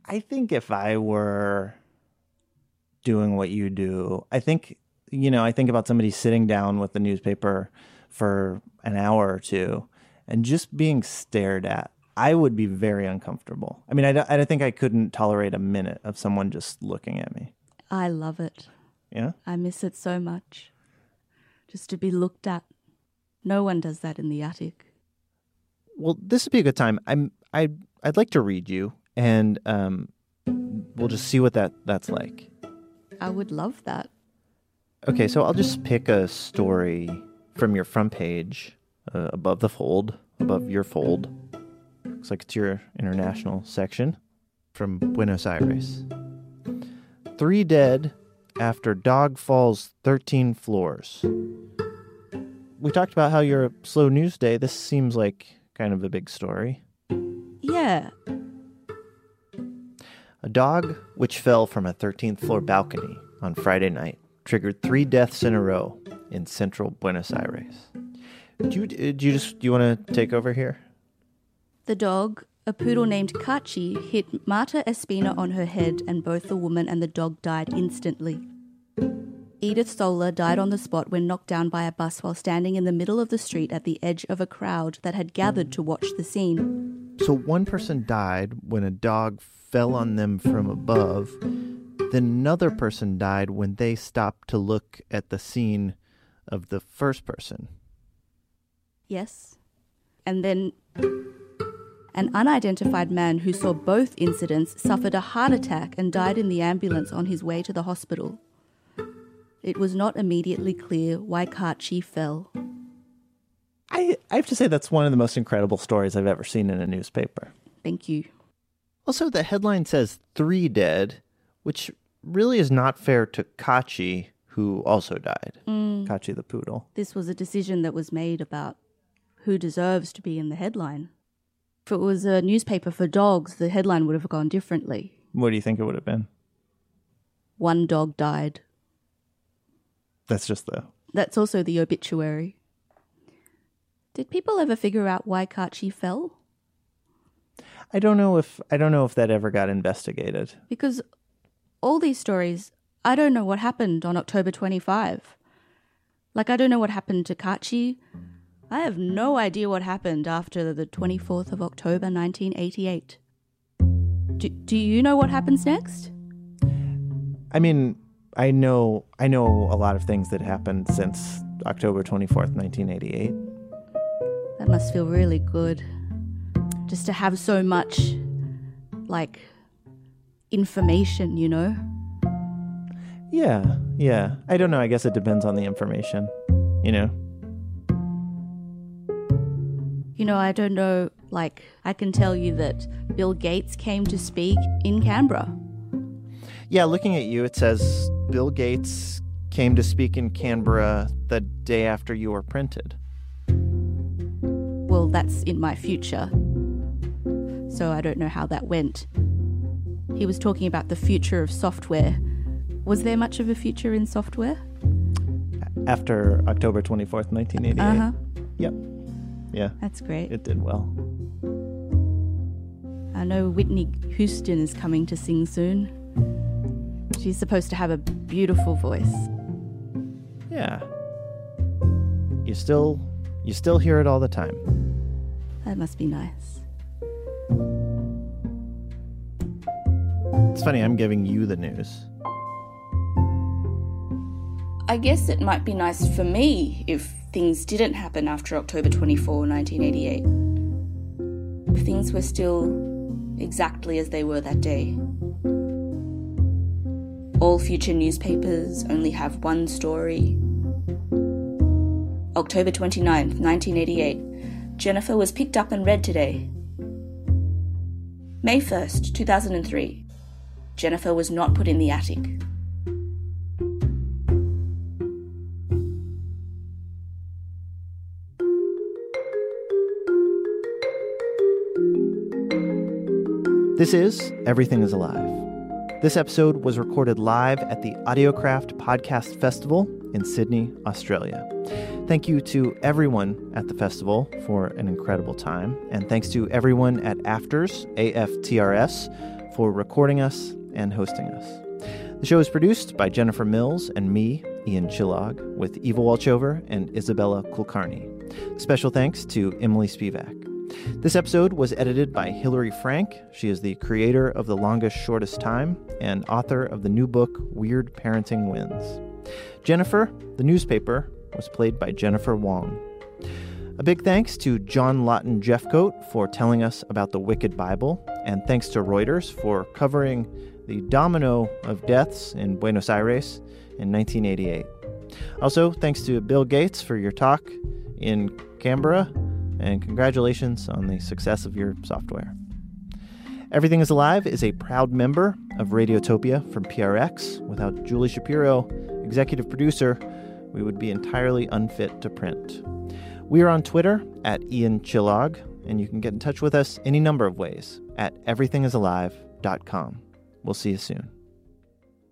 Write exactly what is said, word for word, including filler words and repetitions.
I think if I were doing what you do, I think, you know, I think about somebody sitting down with the newspaper for an hour or two and just being stared at. I would be very uncomfortable. I mean, I, don't- I don't think I couldn't tolerate a minute of someone just looking at me. I love it. Yeah? I miss it so much. Just to be looked at. No one does that in the attic. Well, this would be a good time. I'm I I'd like to read you, and um, we'll just see what that that's like. I would love that. Okay, so I'll just pick a story from your front page, uh, above the fold, above your fold. Looks like it's your international section from Buenos Aires. Three dead after dog falls thirteen floors. We talked about how you're a slow news day. This seems like kind of a big story. Yeah. A dog which fell from a thirteenth floor balcony on Friday night triggered three deaths in a row in central Buenos Aires. Do you, do you just do you want to take over here? The dog, a poodle named Kachi, hit Marta Espina on her head, and both the woman and the dog died instantly. Edith Solar died on the spot when knocked down by a bus while standing in the middle of the street at the edge of a crowd that had gathered to watch the scene. So one person died when a dog fell on them from above. Then another person died when they stopped to look at the scene of the first person. Yes. And then an unidentified man who saw both incidents suffered a heart attack and died in the ambulance on his way to the hospital. It was not immediately clear why Kachi fell. I, I have to say that's one of the most incredible stories I've ever seen in a newspaper. Thank you. Also, the headline says three dead, which really is not fair to Kachi, who also died. Mm. Kachi the poodle. This was a decision that was made about who deserves to be in the headline. If it was a newspaper for dogs, the headline would have gone differently. What do you think it would have been? One dog died. That's just the... That's also the obituary. Did people ever figure out why Kachi fell? I don't know if I don't know if that ever got investigated. Because all these stories, I don't know what happened on October twenty-fifth. Like, I don't know what happened to Kachi. I have no idea what happened after the twenty-fourth of October, nineteen eighty-eight. Do, do you know what happens next? I mean, I know I know a lot of things that happened since October twenty-fourth, nineteen eighty-eight. That must feel really good. Just to have so much, like, information, you know? Yeah, yeah. I don't know. I guess it depends on the information, you know? You know, I don't know, like, I can tell you that Bill Gates came to speak in Canberra. Yeah, looking at you, it says Bill Gates came to speak in Canberra the day after you were printed. Well, that's in my future. So I don't know how that went. He was talking about the future of software. Was there much of a future in software? After October twenty-fourth, nineteen eighty-eight. Uh-huh. Yep. Yeah. That's great. It did well. I know Whitney Houston is coming to sing soon. She's supposed to have a beautiful voice. Yeah. You still you still hear it all the time. That must be nice. It's funny, I'm giving you the news. I guess it might be nice for me if things didn't happen after October twenty-fourth, nineteen eighty-eight. If things were still exactly as they were that day. All future newspapers only have one story. October twenty-ninth, nineteen eighty-eight. Jennifer was picked up and read today. May first, two thousand three. Jennifer was not put in the attic. This is Everything is Alive. This episode was recorded live at the Audiocraft Podcast Festival in Sydney, Australia. Thank you to everyone at the festival for an incredible time, and thanks to everyone at AFTRS, A F T R S, for recording us and hosting us. The show is produced by Jennifer Mills and me, Ian Chillag, with Eva Walchover and Isabella Kulkarni. Special thanks to Emily Spivak. This episode was edited by Hilary Frank. She is the creator of The Longest Shortest Time and author of the new book, Weird Parenting Wins. Jennifer, the newspaper, was played by Jennifer Wong. A big thanks to John Lawton Jeffcoat for telling us about the Wicked Bible, and thanks to Reuters for covering the domino of deaths in Buenos Aires in nineteen eighty-eight. Also, thanks to Bill Gates for your talk in Canberra, and congratulations on the success of your software. Everything is Alive is a proud member of Radiotopia from P R X. Without Julie Shapiro, executive producer, we would be entirely unfit to print. We are on Twitter at Ian Chillag, and you can get in touch with us any number of ways at everything is alive dot com. We'll see you soon.